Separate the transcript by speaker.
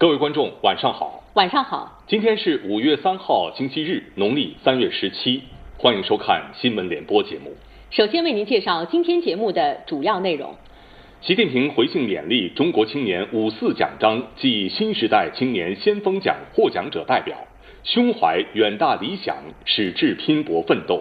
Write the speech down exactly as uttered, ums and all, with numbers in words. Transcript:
Speaker 1: 各位观众，晚上好。
Speaker 2: 晚上好。
Speaker 1: 今天是五月三号，星期日，农历三月十七。欢迎收看新闻联播节目。
Speaker 2: 首先为您介绍今天节目的主要内容。
Speaker 1: 习近平回信勉励中国青年五四奖章暨新时代青年先锋奖获奖者代表，胸怀远大理想，矢志拼搏奋斗，